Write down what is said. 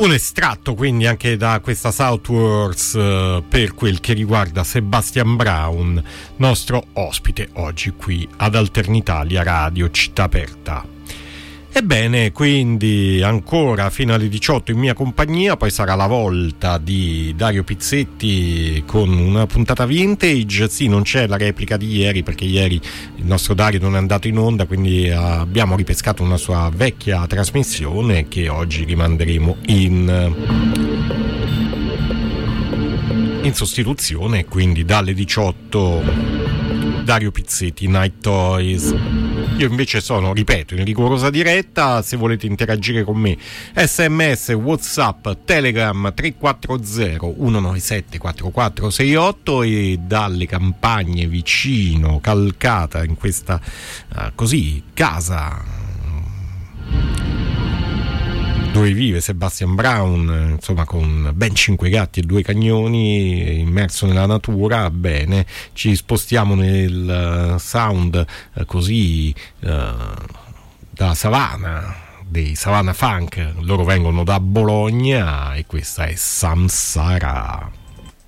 Un estratto quindi anche da questa Southwards per quel che riguarda Sebastian Brown, nostro ospite oggi qui ad Alternitalia Radio Città Aperta. Ebbene, quindi ancora fino alle 18 in mia compagnia, poi sarà la volta di Dario Pizzetti con una puntata vintage. Sì, non c'è la replica di ieri perché ieri il nostro Dario non è andato in onda, quindi abbiamo ripescato una sua vecchia trasmissione che oggi rimanderemo in sostituzione, quindi dalle 18 Dario Pizzetti, Night Toys. Io invece sono, ripeto, in rigorosa diretta. Se volete interagire con me, SMS, WhatsApp, Telegram 340 197 4468 e dalle campagne vicino, calcata in questa così casa dove vive Sebastian Brown, insomma, con ben 5 gatti e 2 cagnoni, immerso nella natura. Bene, ci spostiamo nel sound così dalla savana, dei Savannah Funk. Loro vengono da Bologna e questa è Samsara.